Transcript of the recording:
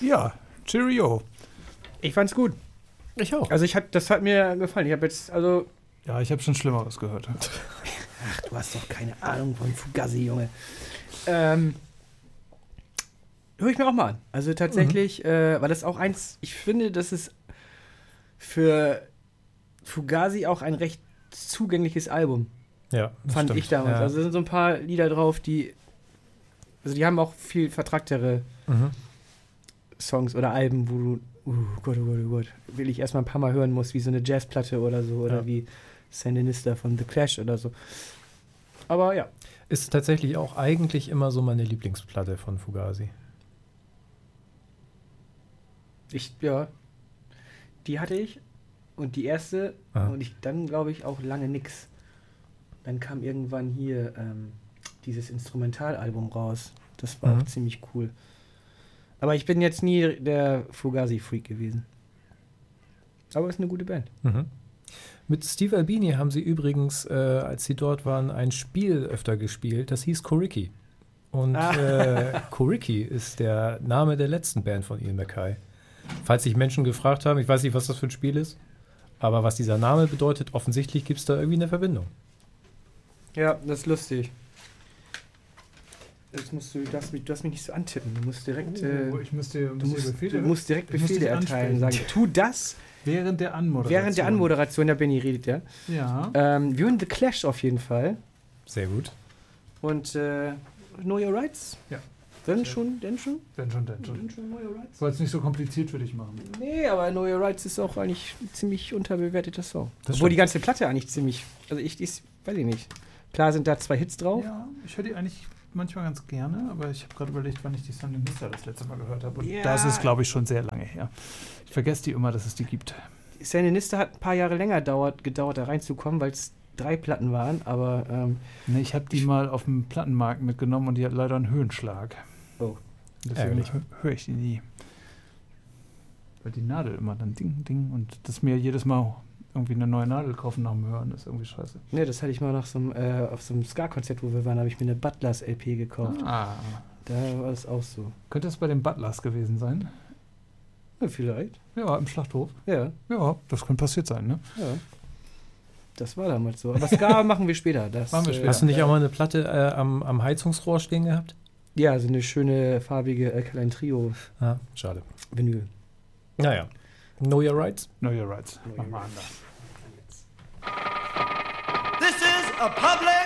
Ja, Cheerio. Ich fand's gut. Ich auch. Also das hat mir gefallen. Ich habe jetzt, also... Ja, ich habe schon Schlimmeres gehört. Ach, du hast doch keine Ahnung von Fugazi, Junge. Höre ich mir auch mal an. Also tatsächlich, war das auch eins, ich finde, das ist für Fugazi auch ein recht zugängliches Album. Ja, Fand stimmt. ich damals. Ja. Also da sind so ein paar Lieder drauf, die haben auch viel vertracktere Songs oder Alben, wo du, Gott, will ich erstmal ein paar Mal hören muss, wie so eine Jazzplatte oder so, oder wie Sandinista von The Clash oder so. Aber ja. Ist tatsächlich auch eigentlich immer so meine Lieblingsplatte von Fugazi. Die hatte ich und die erste und dann glaube ich auch lange nix. Dann kam irgendwann hier dieses Instrumentalalbum raus. Das war auch ziemlich cool. Aber ich bin jetzt nie der Fugazi-Freak gewesen. Aber ist eine gute Band. Mhm. Mit Steve Albini haben sie übrigens, als sie dort waren, ein Spiel öfter gespielt, das hieß Coriki. Und Coriki ist der Name der letzten Band von Ian MacKaye. Falls sich Menschen gefragt haben, ich weiß nicht, was das für ein Spiel ist, aber was dieser Name bedeutet, offensichtlich gibt es da irgendwie eine Verbindung. Ja, das ist lustig. Jetzt du darfst mich nicht so antippen. Du musst direkt, ich du musst direkt Befehle erteilen. Sagen, tu das. Während der Anmoderation. Der Benny redet, ja. Ja. Wir hören The Clash auf jeden Fall. Sehr gut. Und Know Your Rights? Ja. Denn schon. Dann schon. Know Your Rights? Ich wollte es nicht so kompliziert für dich machen. Nee, aber Know Your Rights ist auch eigentlich ein ziemlich unterbewerteter Song. Das Obwohl stimmt. die ganze Platte eigentlich ziemlich, also weiß ich nicht. Klar sind da 2 Hits drauf. Ja, ich höre die eigentlich manchmal ganz gerne, aber ich habe gerade überlegt, wann ich die Sandinista das letzte Mal gehört habe. Und das ist, glaube ich, schon sehr lange her. Ich vergesse die immer, dass es die gibt. Sandinista hat ein paar Jahre länger gedauert, da reinzukommen, weil es 3 Platten waren, aber Ne, ich habe die mal auf dem Plattenmarkt mitgenommen und die hat leider einen Höhenschlag. Oh. Deswegen höre ich die nie. Weil die Nadel immer dann ding und das mir jedes Mal irgendwie eine neue Nadel kaufen nach dem Hören, ist irgendwie scheiße. Ne, das hatte ich mal auf so einem Ska-Konzert, wo wir waren, habe ich mir eine Butlers LP gekauft. Ah. Da war das auch so. Könnte das bei den Butlers gewesen sein? Ja, vielleicht. Ja, im Schlachthof. Ja. Ja, das könnte passiert sein, ne? Ja. Das war damals so. Aber Ska machen wir später. Machen wir später. Hast du nicht auch mal eine Platte am Heizungsrohr stehen gehabt? Ja, so eine schöne farbige Alkaline Trio Ah, schade. Vinyl. Naja. Know Your Rights? Know Your Rights. Mach mal anders. This is a public